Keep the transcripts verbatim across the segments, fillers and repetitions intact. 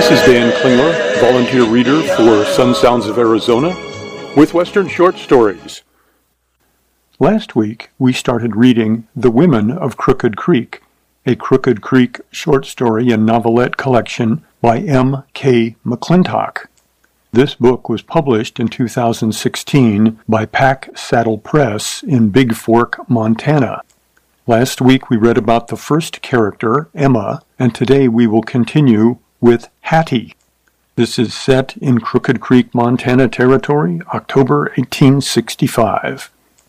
This is Dan Klingler, volunteer reader for Sun Sounds of Arizona, with Western Short Stories. Last week, we started reading The Women of Crooked Creek, a Crooked Creek short story and novelette collection by M K McClintock. This book was published in two thousand sixteen by Pack Saddle Press in Big Fork, Montana. Last week, we read about the first character, Emma, and today we will continue with Hattie. This is set in Crooked Creek, Montana territory, October eighteen sixty-five.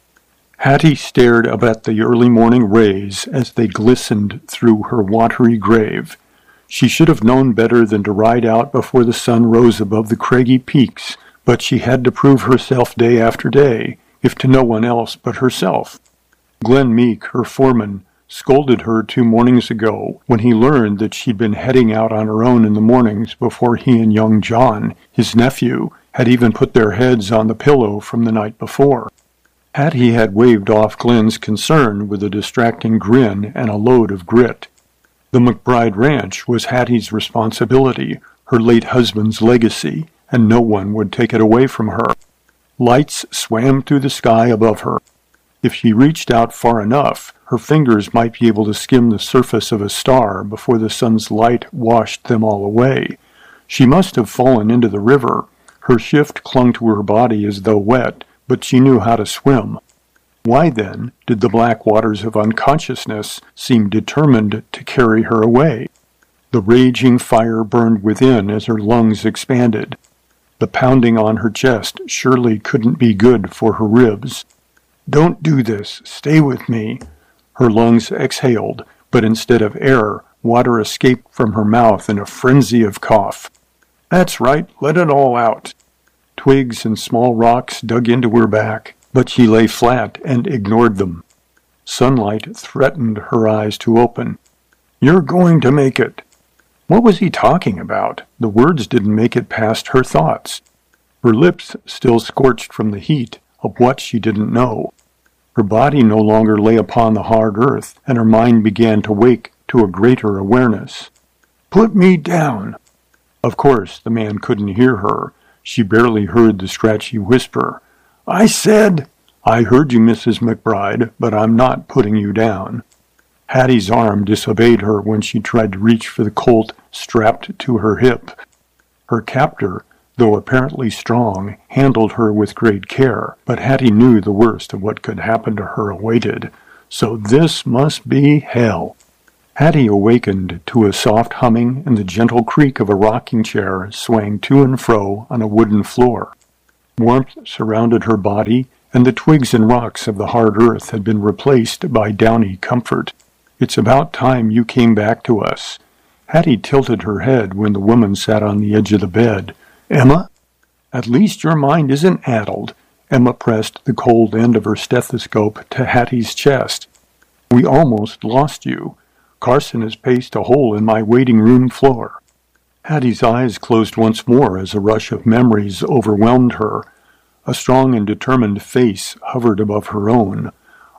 Hattie stared up at the early morning rays as they glistened through her watery grave. She should have known better than to ride out before the sun rose above the craggy peaks, but she had to prove herself day after day, if to no one else but herself. Glenn Meek, her foreman, scolded her two mornings ago when he learned that she'd been heading out on her own in the mornings before he and young John, his nephew, had even put their heads on the pillow from the night before. Hattie had waved off Glenn's concern with a distracting grin and a load of grit. The McBride Ranch was Hattie's responsibility, her late husband's legacy, and no one would take it away from her. Lights swam through the sky above her. If she reached out far enough, her fingers might be able to skim the surface of a star before the sun's light washed them all away. She must have fallen into the river. Her shift clung to her body as though wet, but she knew how to swim. Why, then, did the black waters of unconsciousness seem determined to carry her away? The raging fire burned within as her lungs expanded. The pounding on her chest surely couldn't be good for her ribs. "Don't do this. Stay with me." Her lungs exhaled, but instead of air, water escaped from her mouth in a frenzy of cough. "That's right. Let it all out." Twigs and small rocks dug into her back, but she lay flat and ignored them. Sunlight threatened her eyes to open. "You're going to make it." What was he talking about? The words didn't make it past her thoughts. Her lips still scorched from the heat of what she didn't know. Her body no longer lay upon the hard earth, and her mind began to wake to a greater awareness. "Put me down." Of course, the man couldn't hear her. She barely heard the scratchy whisper. "I said—" "I heard you, Missus McBride, but I'm not putting you down." Hattie's arm disobeyed her when she tried to reach for the Colt strapped to her hip. Her captor, though apparently strong, handled her with great care, but Hattie knew the worst of what could happen to her awaited. So this must be hell. Hattie awakened to a soft humming and the gentle creak of a rocking chair swaying to and fro on a wooden floor. Warmth surrounded her body, and the twigs and rocks of the hard earth had been replaced by downy comfort. "It's about time you came back to us." Hattie tilted her head when the woman sat on the edge of the bed. "Emma? At least your mind isn't addled." Emma pressed the cold end of her stethoscope to Hattie's chest. "We almost lost you. Carson has paced a hole in my waiting room floor." Hattie's eyes closed once more as a rush of memories overwhelmed her. A strong and determined face hovered above her own.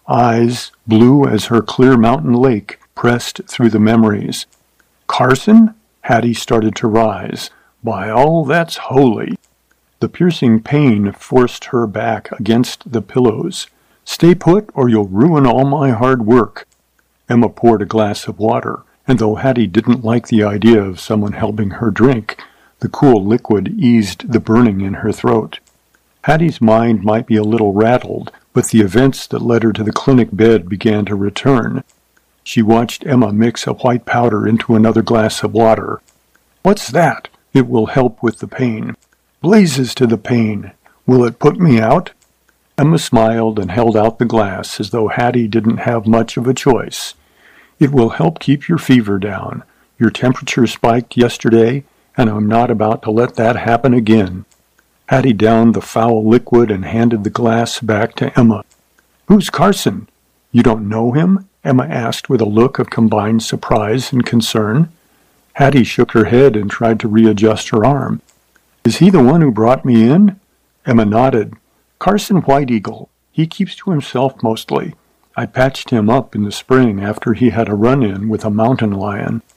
Eyes, blue as her clear mountain lake, pressed through the memories. "Carson?" Hattie started to rise. "By all that's holy." The piercing pain forced her back against the pillows. "Stay put, or you'll ruin all my hard work." Emma poured a glass of water, and though Hattie didn't like the idea of someone helping her drink, the cool liquid eased the burning in her throat. Hattie's mind might be a little rattled, but the events that led her to the clinic bed began to return. She watched Emma mix a white powder into another glass of water. "What's that?" "It will help with the pain." "Blazes to the pain. Will it put me out?" Emma smiled and held out the glass as though Hattie didn't have much of a choice. "It will help keep your fever down. Your temperature spiked yesterday, and I'm not about to let that happen again." Hattie downed the foul liquid and handed the glass back to Emma. "Who's Carson? You don't know him?" Emma asked with a look of combined surprise and concern. Hattie shook her head and tried to readjust her arm. "Is he the one who brought me in?" Emma nodded. "Carson White Eagle. He keeps to himself mostly. I patched him up in the spring after he had a run-in with a mountain lion."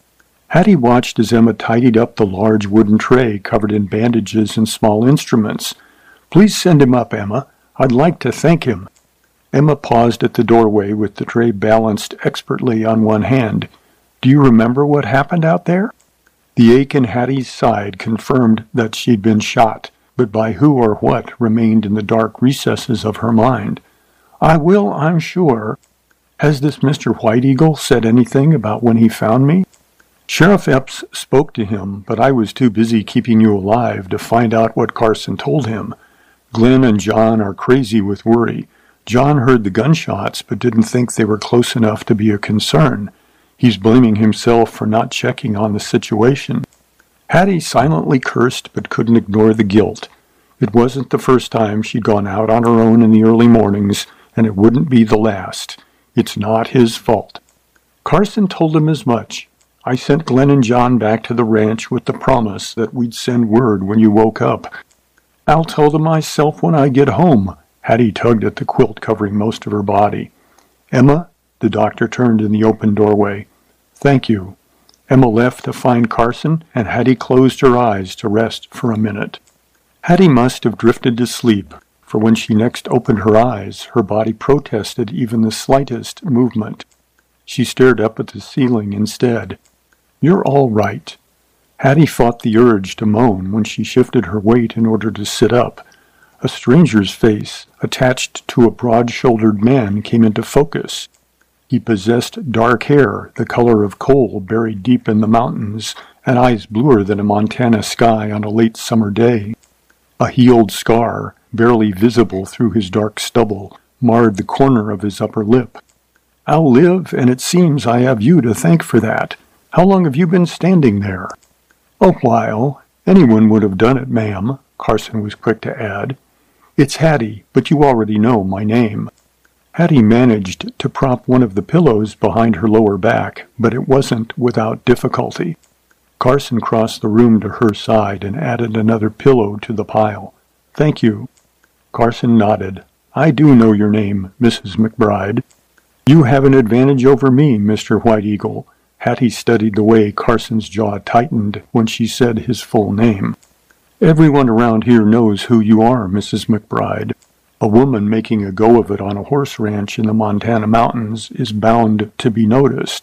Hattie watched as Emma tidied up the large wooden tray covered in bandages and small instruments. "Please send him up, Emma. I'd like to thank him." Emma paused at the doorway with the tray balanced expertly on one hand. "Do you remember what happened out there?" The ache in Hattie's side confirmed that she'd been shot, but by who or what remained in the dark recesses of her mind. "I will, I'm sure. Has this Mister White Eagle said anything about when he found me?" "Sheriff Epps spoke to him, but I was too busy keeping you alive to find out what Carson told him. Glenn and John are crazy with worry. John heard the gunshots, but didn't think they were close enough to be a concern. He's blaming himself for not checking on the situation." Hattie silently cursed, but couldn't ignore the guilt. It wasn't the first time she'd gone out on her own in the early mornings, and it wouldn't be the last. It's not his fault. Carson told him as much. "I sent Glenn and John back to the ranch with the promise that we'd send word when you woke up." "I'll tell them myself when I get home." Hattie tugged at the quilt covering most of her body. "Emma," the doctor turned in the open doorway. "Thank you." Emma left to find Carson, and Hattie closed her eyes to rest for a minute. Hattie must have drifted to sleep, for when she next opened her eyes, her body protested even the slightest movement. She stared up at the ceiling instead. "You're all right." Hattie fought the urge to moan when she shifted her weight in order to sit up. A stranger's face, attached to a broad-shouldered man, came into focus. He possessed dark hair, the color of coal buried deep in the mountains, and eyes bluer than a Montana sky on a late summer day. A healed scar, barely visible through his dark stubble, marred the corner of his upper lip. "I'll live, and it seems I have you to thank for that. How long have you been standing there?" "A while. Anyone would have done it, ma'am," Carson was quick to add. "It's Hattie, but you already know my name." Hattie managed to prop one of the pillows behind her lower back, but it wasn't without difficulty. Carson crossed the room to her side and added another pillow to the pile. "Thank you." Carson nodded. "I do know your name, Missus McBride." "You have an advantage over me, Mister White Eagle." Hattie studied the way Carson's jaw tightened when she said his full name. "Everyone around here knows who you are, Missus McBride. A woman making a go of it on a horse ranch in the Montana mountains is bound to be noticed.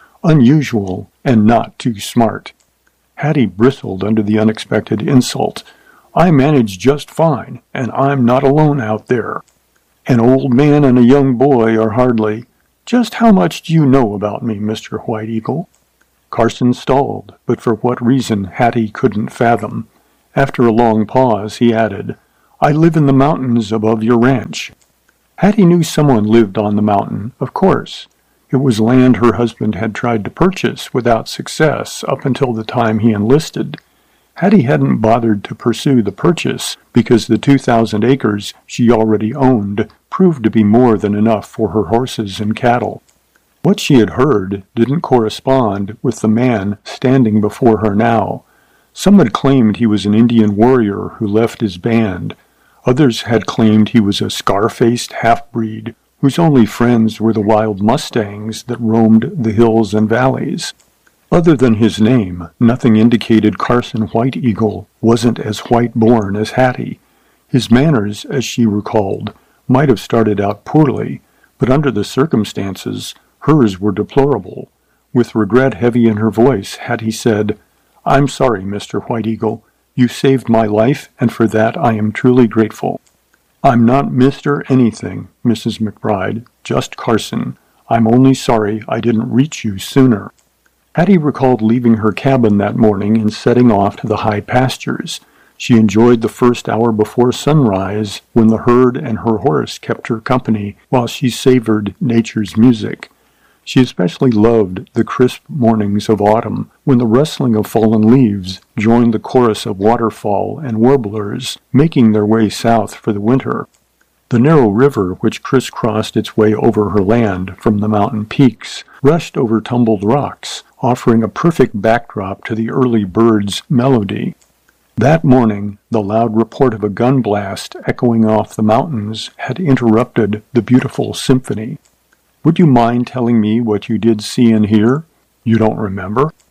Unusual and not too smart." Hattie bristled under the unexpected insult. "I manage just fine, and I'm not alone out there. An old man and a young boy are hardly... Just how much do you know about me, Mister White Eagle?" Carson stalled, but for what reason Hattie couldn't fathom. After a long pause, he added, "I live in the mountains above your ranch." Hattie knew someone lived on the mountain, of course. It was land her husband had tried to purchase without success up until the time he enlisted. Hattie hadn't bothered to pursue the purchase because the two thousand acres she already owned proved to be more than enough for her horses and cattle. What she had heard didn't correspond with the man standing before her now. Some had claimed he was an Indian warrior who left his band. Others had claimed he was a scar-faced half-breed whose only friends were the wild mustangs that roamed the hills and valleys. Other than his name, nothing indicated Carson White Eagle wasn't as white-born as Hattie. His manners, as she recalled, might have started out poorly, but under the circumstances, hers were deplorable. With regret heavy in her voice, Hattie said, "I'm sorry, Mister White Eagle. You saved my life, and for that I am truly grateful." "I'm not Mister anything, Missus McBride, just Carson. I'm only sorry I didn't reach you sooner." Hattie recalled leaving her cabin that morning and setting off to the high pastures. She enjoyed the first hour before sunrise when the herd and her horse kept her company while she savored nature's music. She especially loved the crisp mornings of autumn when the rustling of fallen leaves joined the chorus of waterfowl and warblers making their way south for the winter. The narrow river which crisscrossed its way over her land from the mountain peaks rushed over tumbled rocks, offering a perfect backdrop to the early birds' melody. That morning, the loud report of a gun blast echoing off the mountains had interrupted the beautiful symphony. "Would you mind telling me what you did see and hear? You don't remember?"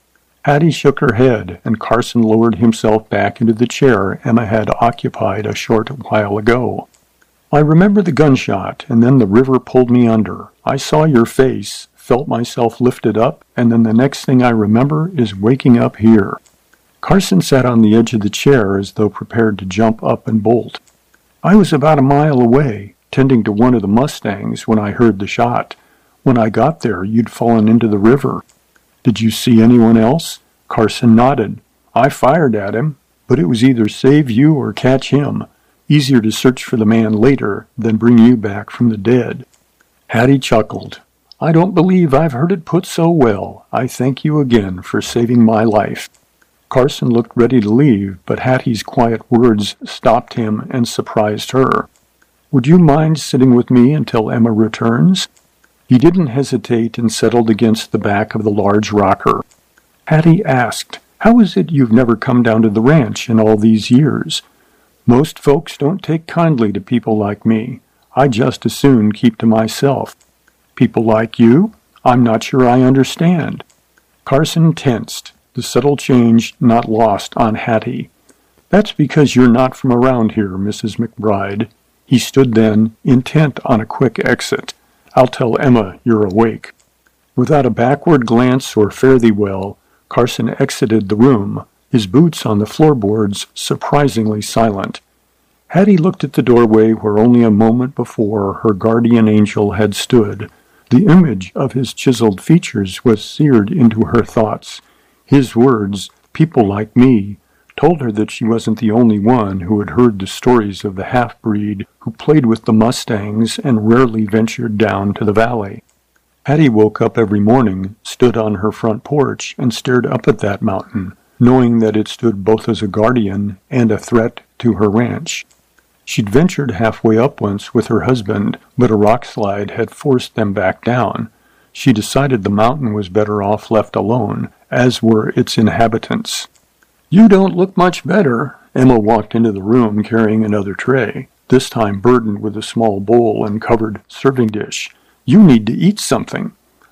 Hattie shook her head, and Carson lowered himself back into the chair Emma had occupied a short while ago. I remember the gunshot, and then the river pulled me under. I saw your face, felt myself lifted up, and then the next thing I remember is waking up here. Carson sat on the edge of the chair as though prepared to jump up and bolt. I was about a mile away, tending to one of the Mustangs when I heard the shot. When I got there, you'd fallen into the river. Did you see anyone else? Carson nodded. I fired at him, but it was either save you or catch him. Easier to search for the man later than bring you back from the dead. Hattie chuckled. I don't believe I've heard it put so well. I thank you again for saving my life. Carson looked ready to leave, but Hattie's quiet words stopped him and surprised her. Would you mind sitting with me until Emma returns? He didn't hesitate and settled against the back of the large rocker. Hattie asked, How is it you've never come down to the ranch in all these years? Most folks don't take kindly to people like me. I just as soon keep to myself. People like you? I'm not sure I understand. Carson tensed, the subtle change not lost on Hattie. That's because you're not from around here, Missus McBride. He stood then, intent on a quick exit. I'll tell Emma you're awake. Without a backward glance or fare thee well, Carson exited the room, his boots on the floorboards surprisingly silent. Hattie looked at the doorway where only a moment before her guardian angel had stood. The image of his chiseled features was seared into her thoughts. His words, people like me, told her that she wasn't the only one who had heard the stories of the half-breed who played with the Mustangs and rarely ventured down to the valley. Hattie woke up every morning, stood on her front porch, and stared up at that mountain, knowing that it stood both as a guardian and a threat to her ranch. She'd ventured halfway up once with her husband, but a rock slide had forced them back down. She decided the mountain was better off left alone, as were its inhabitants. You don't look much better. Emma walked into the room carrying another tray, this time burdened with a small bowl and covered serving dish. You need to eat something.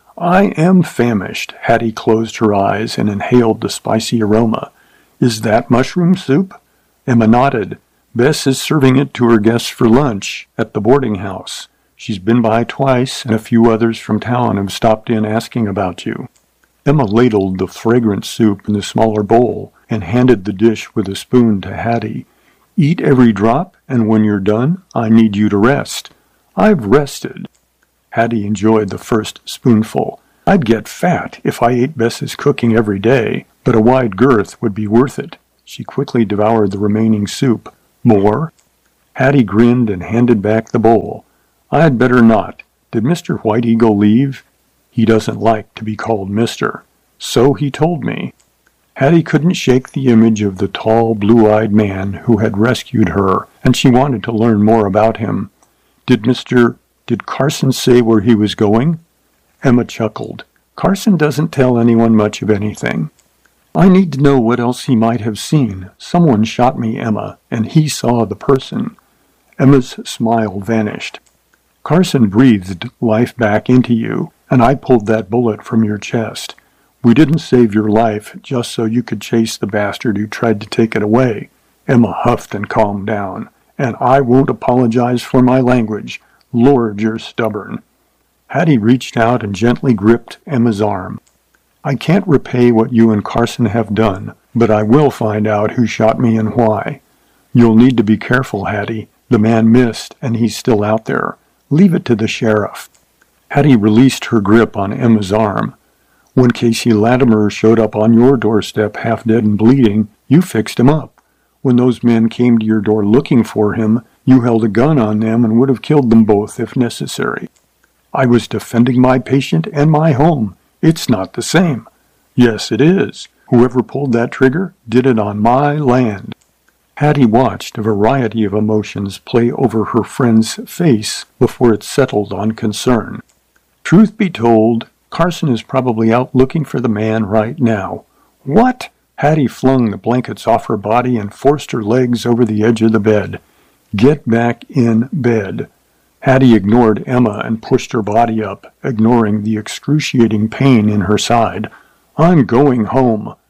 I am famished. Hattie closed her eyes and inhaled the spicy aroma. Is that mushroom soup? Emma nodded. Bess is serving it to her guests for lunch at the boarding house. She's been by twice, and a few others from town have stopped in asking about you. Emma ladled the fragrant soup in the smaller bowl and handed the dish with a spoon to Hattie. Eat every drop, and when you're done, I need you to rest. I've rested. Hattie enjoyed the first spoonful. I'd get fat if I ate Bess's cooking every day, but a wide girth would be worth it. She quickly devoured the remaining soup. More? Hattie grinned and handed back the bowl. I'd better not. Did Mister White Eagle leave? He doesn't like to be called Mister So he told me. Hattie couldn't shake the image of the tall, blue-eyed man who had rescued her, and she wanted to learn more about him. Did Mister Did Carson say where he was going? Emma chuckled. Carson doesn't tell anyone much of anything. I need to know what else he might have seen. Someone shot me, Emma, and he saw the person. Emma's smile vanished. Carson breathed life back into you, and I pulled that bullet from your chest. We didn't save your life just so you could chase the bastard who tried to take it away. Emma huffed and calmed down. And I won't apologize for my language. Lord, you're stubborn. Hattie reached out and gently gripped Emma's arm. I can't repay what you and Carson have done, but I will find out who shot me and why. You'll need to be careful, Hattie. The man missed, and he's still out there. Leave it to the sheriff. Hattie released her grip on Emma's arm. When Casey Latimer showed up on your doorstep half dead and bleeding, you fixed him up. When those men came to your door looking for him, you held a gun on them and would have killed them both if necessary. I was defending my patient and my home. It's not the same. Yes, it is. Whoever pulled that trigger did it on my land. Hattie watched a variety of emotions play over her friend's face before it settled on concern. Truth be told, Carson is probably out looking for the man right now. What? Hattie flung the blankets off her body and forced her legs over the edge of the bed. Get back in bed. Hattie ignored Emma and pushed her body up, ignoring the excruciating pain in her side. I'm going home.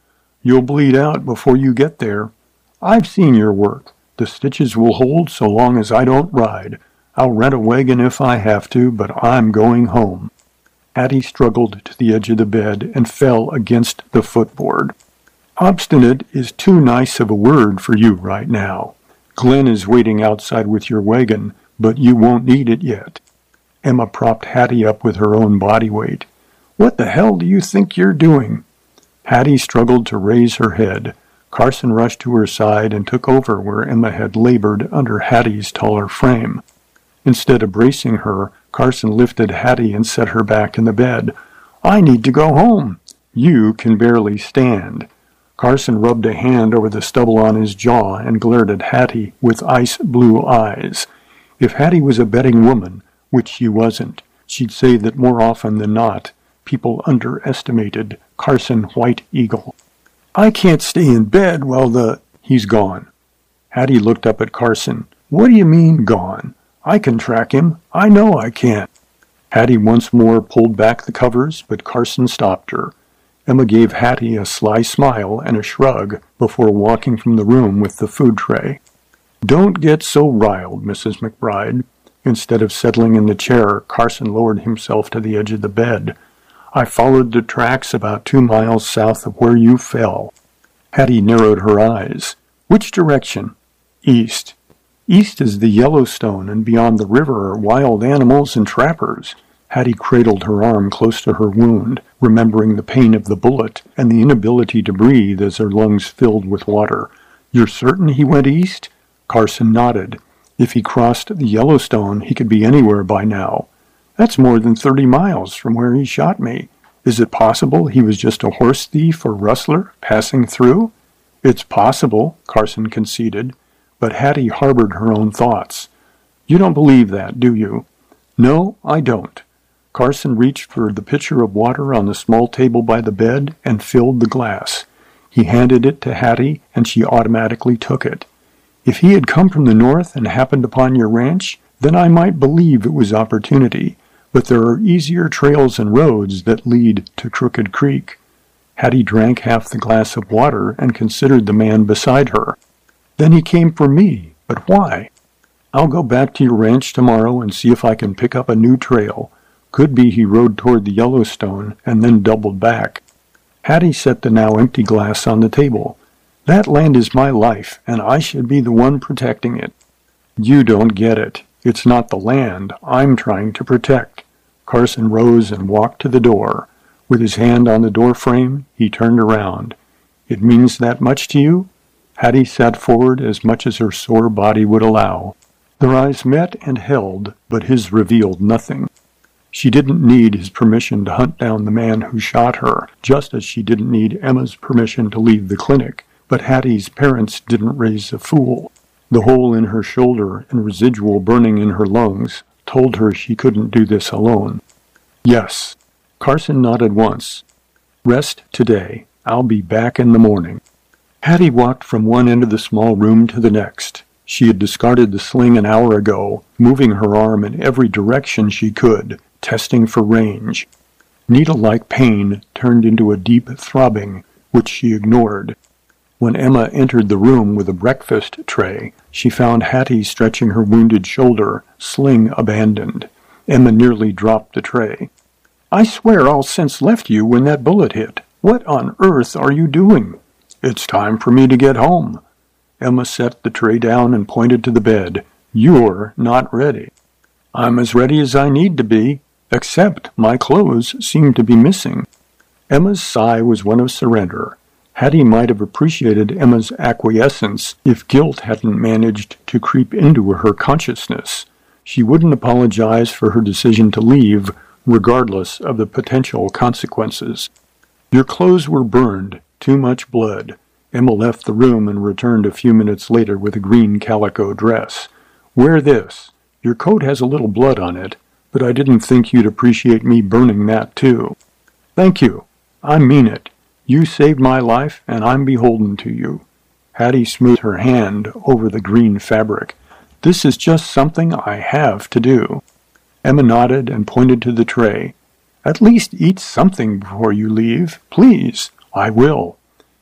You'll bleed out before you get there. I've seen your work. The stitches will hold so long as I don't ride. I'll rent a wagon if I have to, but I'm going home." Hattie struggled to the edge of the bed and fell against the footboard. "Obstinate is too nice of a word for you right now. Glenn is waiting outside with your wagon, but you won't need it yet." Emma propped Hattie up with her own body weight. "What the hell do you think you're doing?" Hattie struggled to raise her head. Carson rushed to her side and took over where Emma had labored under Hattie's taller frame. Instead of bracing her, Carson lifted Hattie and set her back in the bed. "I need to go home." "You can barely stand." Carson rubbed a hand over the stubble on his jaw and glared at Hattie with ice-blue eyes. If Hattie was a betting woman, which she wasn't, she'd say that more often than not, people underestimated Carson White Eagle. "I can't stay in bed while the—" "He's gone." Hattie looked up at Carson. "What do you mean, gone? I can track him. I know I can." Hattie once more pulled back the covers, but Carson stopped her. Emma gave Hattie a sly smile and a shrug before walking from the room with the food tray. "Don't get so riled, Missus McBride." Instead of settling in the chair, Carson lowered himself to the edge of the bed. "I followed the tracks about two miles south of where you fell." Hattie narrowed her eyes. "Which direction?" "East." "East is the Yellowstone, and beyond the river are wild animals and trappers." Hattie cradled her arm close to her wound, remembering the pain of the bullet and the inability to breathe as her lungs filled with water. "You're certain he went east?" Carson nodded. "If he crossed the Yellowstone, he could be anywhere by now." "That's more than thirty miles from where he shot me. Is it possible he was just a horse thief or rustler passing through?" "It's possible," Carson conceded, but Hattie harbored her own thoughts. "You don't believe that, do you?" "No, I don't." Carson reached for the pitcher of water on the small table by the bed and filled the glass. He handed it to Hattie, and she automatically took it. "If he had come from the north and happened upon your ranch, then I might believe it was opportunity. But there are easier trails and roads that lead to Crooked Creek." Hattie drank half the glass of water and considered the man beside her. "Then he came for me. But why?" "I'll go back to your ranch tomorrow and see if I can pick up a new trail. Could be he rode toward the Yellowstone and then doubled back." Hattie set the now empty glass on the table. "That land is my life, and I should be the one protecting it." "You don't get it. It's not the land I'm trying to protect." Carson rose and walked to the door. With his hand on the door frame, he turned around. "It means that much to you?" Hattie sat forward as much as her sore body would allow. Their eyes met and held, but his revealed nothing. She didn't need his permission to hunt down the man who shot her, just as she didn't need Emma's permission to leave the clinic, but Hattie's parents didn't raise a fool. The hole in her shoulder and residual burning in her lungs told her she couldn't do this alone. "Yes." Carson nodded once. "Rest today. I'll be back in the morning." Hattie walked from one end of the small room to the next. She had discarded the sling an hour ago, moving her arm in every direction she could, testing for range. Needle-like pain turned into a deep throbbing, which she ignored. When Emma entered the room with a breakfast tray, she found Hattie stretching her wounded shoulder, sling abandoned. Emma nearly dropped the tray. "I swear all sense left you when that bullet hit. What on earth are you doing?" "It's time for me to get home." Emma set the tray down and pointed to the bed. "You're not ready." "I'm as ready as I need to be, except my clothes seem to be missing." Emma's sigh was one of surrender. Hattie might have appreciated Emma's acquiescence if guilt hadn't managed to creep into her consciousness. She wouldn't apologize for her decision to leave, regardless of the potential consequences. "Your clothes were burned. Too much blood." Emma left the room and returned a few minutes later with a green calico dress. "Wear this. Your coat has a little blood on it, but I didn't think you'd appreciate me burning that too." "Thank you. I mean it. You saved my life, and I'm beholden to you." Hattie smoothed her hand over the green fabric. "This is just something I have to do." Emma nodded and pointed to the tray. "At least eat something before you leave, please." "I will."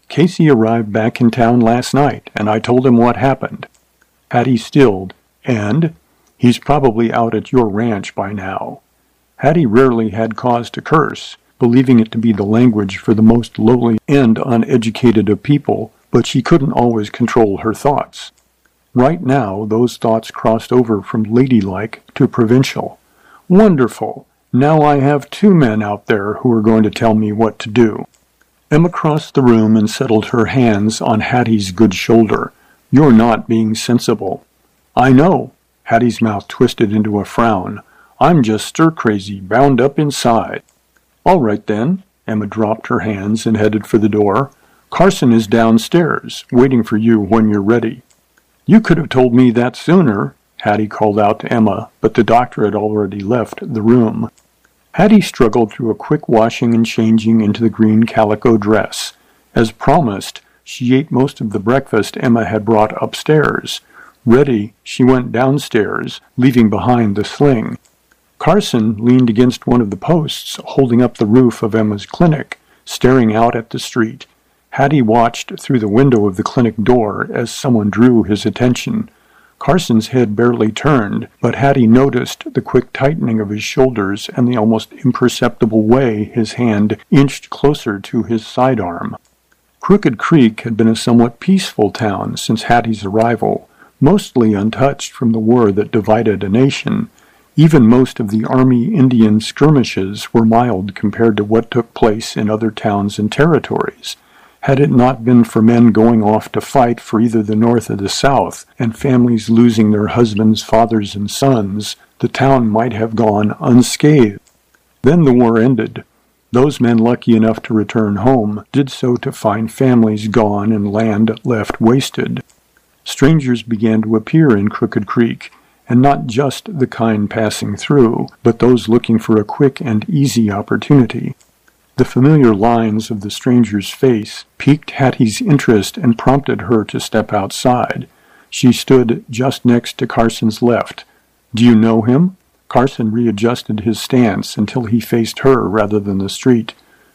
Casey arrived back in town last night, and I told him what happened. Hattie stilled, and he's probably out at your ranch by now. Hattie rarely had cause to curse, believing it to be the language for the most lowly and uneducated of people, but she couldn't always control her thoughts. Right now, those thoughts crossed over from ladylike to provincial. Wonderful! Now I have two men out there who are going to tell me what to do. Emma crossed the room and settled her hands on Hattie's good shoulder. You're not being sensible. I know. Hattie's mouth twisted into a frown. I'm just stir-crazy, bound up inside. All right, then. Emma dropped her hands and headed for the door. Carson is downstairs, waiting for you when you're ready. You could have told me that sooner, Hattie called out to Emma, but the doctor had already left the room. Hattie struggled through a quick washing and changing into the green calico dress. As promised, she ate most of the breakfast Emma had brought upstairs. Ready, she went downstairs, leaving behind the sling. Carson leaned against one of the posts, holding up the roof of Emma's clinic, staring out at the street. Hattie watched through the window of the clinic door as someone drew his attention. Carson's head barely turned, but Hattie noticed the quick tightening of his shoulders and the almost imperceptible way his hand inched closer to his sidearm. Crooked Creek had been a somewhat peaceful town since Hattie's arrival, mostly untouched from the war that divided a nation. Even most of the Army-Indian skirmishes were mild compared to what took place in other towns and territories. Had it not been for men going off to fight for either the North or the South, and families losing their husbands, fathers, and sons, the town might have gone unscathed. Then the war ended. Those men lucky enough to return home did so to find families gone and land left wasted. Strangers began to appear in Crooked Creek, and not just the kind passing through, but those looking for a quick and easy opportunity. The familiar lines of the stranger's face piqued Hattie's interest and prompted her to step outside. She stood just next to Carson's left. Do you know him? Carson readjusted his stance until he faced her rather than the street.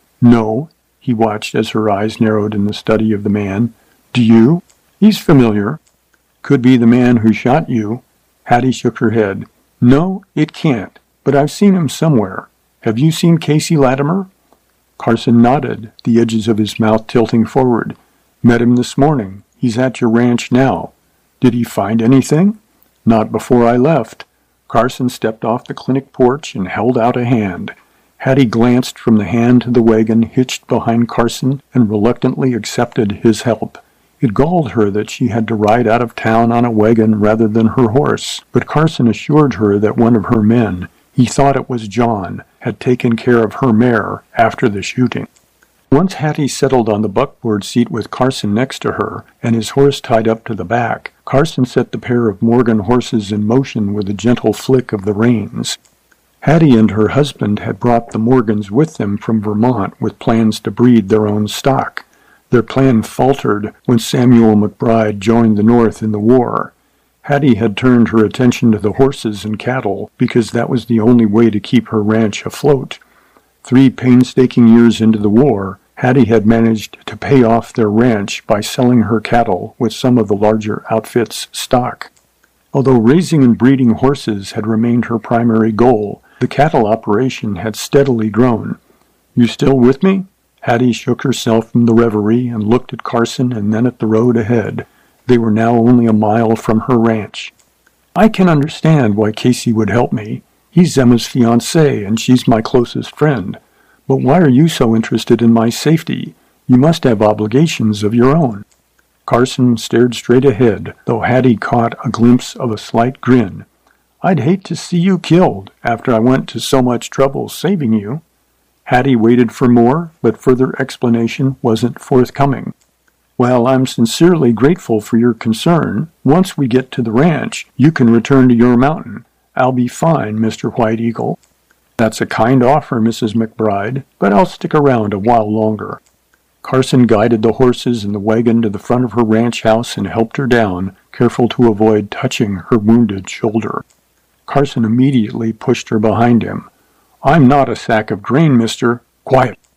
No, he watched as her eyes narrowed in the study of the man. Do you? He's familiar. Could be the man who shot you. Hattie shook her head. No, it can't, but I've seen him somewhere. Have you seen Casey Latimer? Carson nodded, the edges of his mouth tilting forward. Met him this morning. He's at your ranch now. Did he find anything? Not before I left. Carson stepped off the clinic porch and held out a hand. Hattie glanced from the hand to the wagon hitched behind Carson and reluctantly accepted his help. It galled her that she had to ride out of town on a wagon rather than her horse, but Carson assured her that one of her men, he thought it was John, had taken care of her mare after the shooting. Once Hattie settled on the buckboard seat with Carson next to her, and his horse tied up to the back, Carson set the pair of Morgan horses in motion with a gentle flick of the reins. Hattie and her husband had brought the Morgans with them from Vermont with plans to breed their own stock. Their plan faltered when Samuel McBride joined the North in the war. Hattie had turned her attention to the horses and cattle because that was the only way to keep her ranch afloat. Three painstaking years into the war, Hattie had managed to pay off their ranch by selling her cattle with some of the larger outfit's stock. Although raising and breeding horses had remained her primary goal, the cattle operation had steadily grown. You still with me? Hattie shook herself from the reverie and looked at Carson and then at the road ahead. They were now only a mile from her ranch. I can understand why Casey would help me. He's Emma's fiancé, and she's my closest friend. But why are you so interested in my safety? You must have obligations of your own. Carson stared straight ahead, though Hattie caught a glimpse of a slight grin. I'd hate to see you killed after I went to so much trouble saving you. Hattie waited for more, but further explanation wasn't forthcoming. Well, I'm sincerely grateful for your concern. Once we get to the ranch, you can return to your mountain. I'll be fine, Mister White Eagle. That's a kind offer, Missus McBride, but I'll stick around a while longer. Carson guided the horses and the wagon to the front of her ranch house and helped her down, careful to avoid touching her wounded shoulder. Carson immediately pushed her behind him. I'm not a sack of grain, mister. Quiet.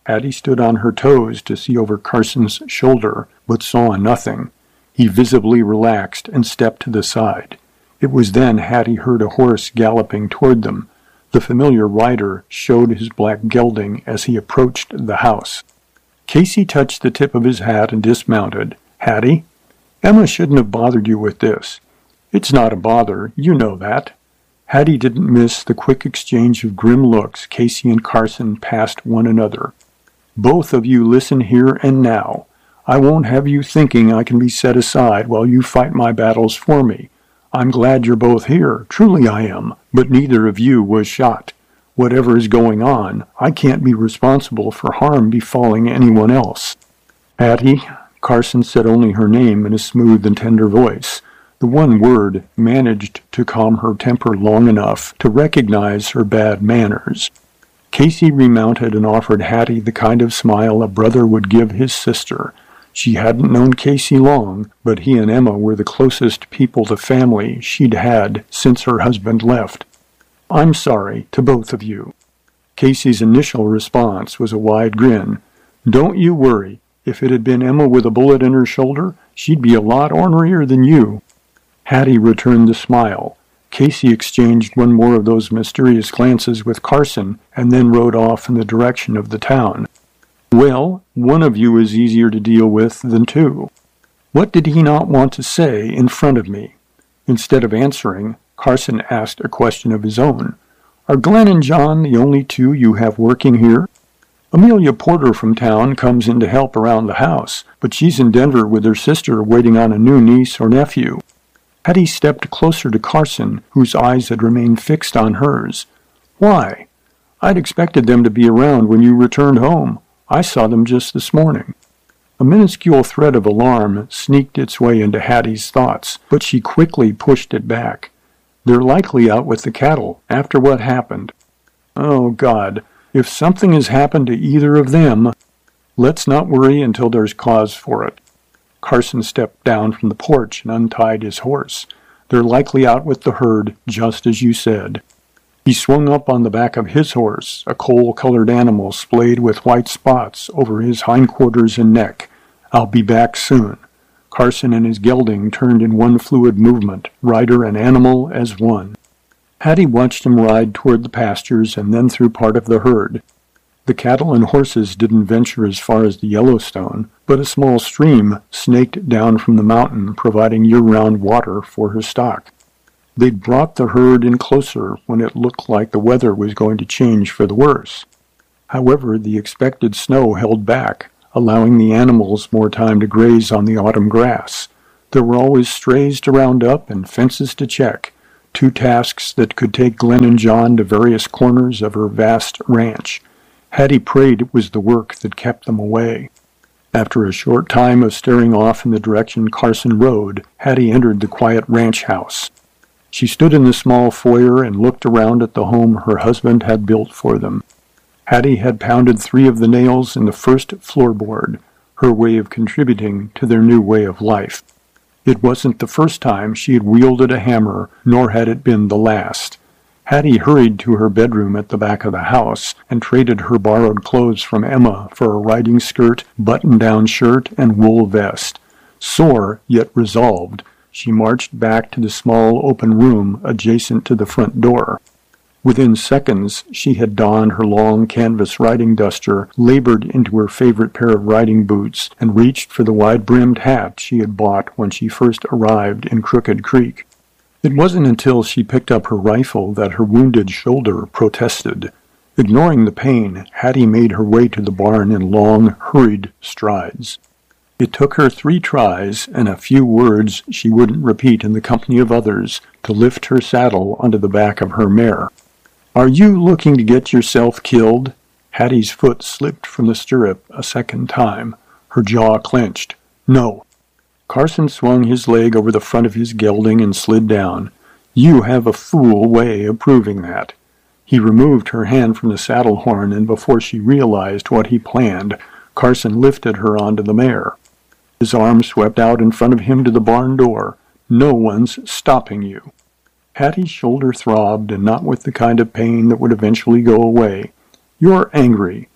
Hattie stood on her toes to see over Carson's shoulder, but saw nothing. He visibly relaxed and stepped to the side. It was then Hattie heard a horse galloping toward them. The familiar rider showed his black gelding as he approached the house. Casey touched the tip of his hat and dismounted. "Hattie, Emma shouldn't have bothered you with this." "It's not a bother, you know that." Hattie didn't miss the quick exchange of grim looks Casey and Carson passed one another. "Both of you listen here and now. I won't have you thinking I can be set aside while you fight my battles for me. I'm glad you're both here, truly I am, but neither of you was shot. Whatever is going on, I can't be responsible for harm befalling anyone else." "Hattie," Carson said only her name in a smooth and tender voice. The one word managed to calm her temper long enough to recognize her bad manners. Casey remounted and offered Hattie the kind of smile a brother would give his sister. She hadn't known Casey long, but he and Emma were the closest people to family she'd had since her husband left. "I'm sorry, to both of you." Casey's initial response was a wide grin. "Don't you worry. If it had been Emma with a bullet in her shoulder, she'd be a lot ornerier than you." Hattie returned the smile. Casey exchanged one more of those mysterious glances with Carson and then rode off in the direction of the town. "Well, one of you is easier to deal with than two." What did he not want to say in front of me? Instead of answering, Carson asked a question of his own. "Are Glenn and John the only two you have working here?" "Amelia Porter from town comes in to help around the house, but she's in Denver with her sister waiting on a new niece or nephew." Hattie stepped closer to Carson, whose eyes had remained fixed on hers. "Why? I'd expected them to be around when you returned home. I saw them just this morning." A minuscule thread of alarm sneaked its way into Hattie's thoughts, but she quickly pushed it back. "They're likely out with the cattle, after what happened." "Oh, God, if something has happened to either of them—" "Let's not worry until there's cause for it." Carson stepped down from the porch and untied his horse. "They're likely out with the herd, just as you said." He swung up on the back of his horse, a coal-colored animal splayed with white spots over his hindquarters and neck. "I'll be back soon." Carson and his gelding turned in one fluid movement, rider and animal as one. Hattie watched him ride toward the pastures and then through part of the herd. The cattle and horses didn't venture as far as the Yellowstone, but a small stream snaked down from the mountain, providing year-round water for her stock. They'd brought the herd in closer when it looked like the weather was going to change for the worse. However, the expected snow held back, allowing the animals more time to graze on the autumn grass. There were always strays to round up and fences to check, two tasks that could take Glenn and John to various corners of her vast ranch. Hattie prayed it was the work that kept them away. After a short time of staring off in the direction Carson rode, Hattie entered the quiet ranch house. She stood in the small foyer and looked around at the home her husband had built for them. Hattie had pounded three of the nails in the first floorboard, her way of contributing to their new way of life. It wasn't the first time she had wielded a hammer, nor had it been the last. Hattie hurried to her bedroom at the back of the house and traded her borrowed clothes from Emma for a riding skirt, button-down shirt, and wool vest. Sore, yet resolved, she marched back to the small open room adjacent to the front door. Within seconds, she had donned her long canvas riding duster, labored into her favorite pair of riding boots, and reached for the wide-brimmed hat she had bought when she first arrived in Crooked Creek. It wasn't until she picked up her rifle that her wounded shoulder protested. Ignoring the pain, Hattie made her way to the barn in long, hurried strides. It took her three tries and a few words she wouldn't repeat in the company of others to lift her saddle onto the back of her mare. "Are you looking to get yourself killed?" Hattie's foot slipped from the stirrup a second time. Her jaw clenched. "No." Carson swung his leg over the front of his gelding and slid down. "You have a fool way of proving that." He removed her hand from the saddle horn, and before she realized what he planned, Carson lifted her onto the mare. His arm swept out in front of him to the barn door. "No one's stopping you." Hattie's shoulder throbbed, and not with the kind of pain that would eventually go away. "You're angry."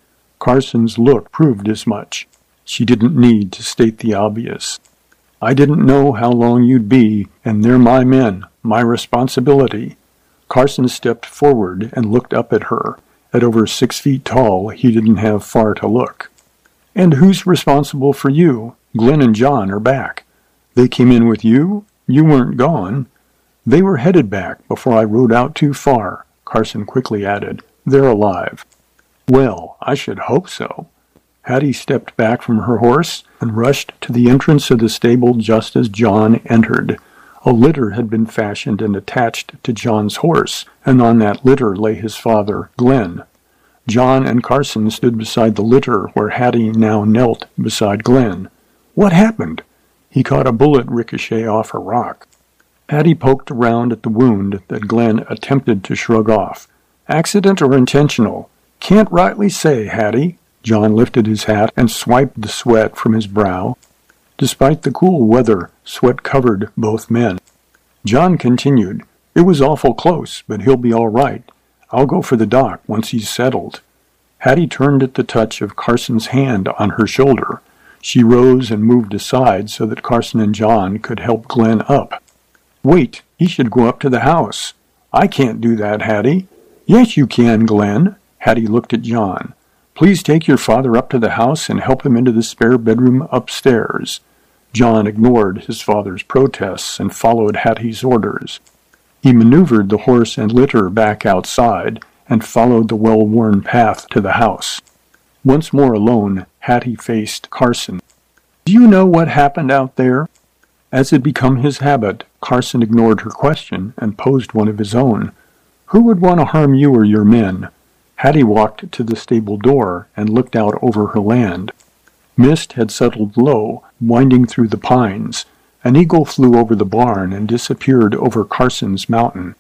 Carson's look proved as much. She didn't need to state the obvious. I didn't know how long you'd be, and they're my men, my responsibility. Carson stepped forward and looked up at her. At over six feet tall, he didn't have far to look. And who's responsible for you? Glenn and John are back. They came in with you? You weren't gone. They were headed back before I rode out too far, Carson quickly added. They're alive. Well, I should hope so. Hattie stepped back from her horse and rushed to the entrance of the stable just as John entered. A litter had been fashioned and attached to John's horse, and on that litter lay his father, Glenn. John and Carson stood beside the litter where Hattie now knelt beside Glenn. What happened? He caught a bullet ricochet off a rock. Hattie poked around at the wound that Glenn attempted to shrug off. Accident or intentional? Can't rightly say, Hattie. John lifted his hat and swiped the sweat from his brow. Despite the cool weather, sweat covered both men. John continued, It was awful close, but he'll be all right. I'll go for the doc once he's settled. Hattie turned at the touch of Carson's hand on her shoulder. She rose and moved aside so that Carson and John could help Glenn up. Wait, he should go up to the house. I can't do that, Hattie. Yes, you can, Glenn. Hattie looked at John. Please take your father up to the house and help him into the spare bedroom upstairs. John ignored his father's protests and followed Hattie's orders. He maneuvered the horse and litter back outside and followed the well-worn path to the house. Once more alone, Hattie faced Carson. Do you know what happened out there? As had become his habit, Carson ignored her question and posed one of his own. Who would want to harm you or your men? Hattie walked to the stable door and looked out over her land. Mist had settled low, winding through the pines. An eagle flew over the barn and disappeared over Carson's mountain.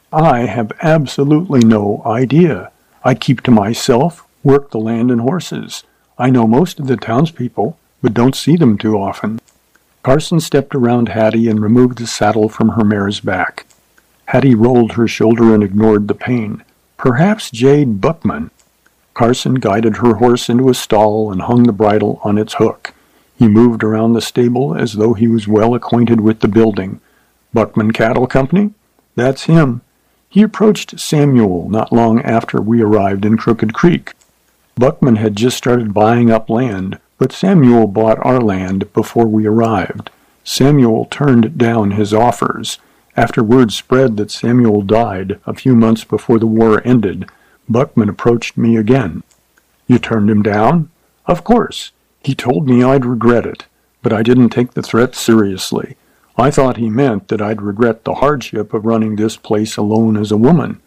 I have absolutely no idea. I keep to myself, work the land and horses. I know most of the townspeople, but don't see them too often. Carson stepped around Hattie and removed the saddle from her mare's back. Hattie rolled her shoulder and ignored the pain. Perhaps Jade Buckman. Carson guided her horse into a stall and hung the bridle on its hook. He moved around the stable as though he was well acquainted with the building. Buckman Cattle Company? That's him. He approached Samuel not long after we arrived in Crooked Creek. Buckman had just started buying up land, but Samuel bought our land before we arrived. Samuel turned down his offers. After word spread that Samuel died a few months before the war ended, Buckman approached me again. You turned him down? Of course. He told me I'd regret it, but I didn't take the threat seriously. I thought he meant that I'd regret the hardship of running this place alone as a woman.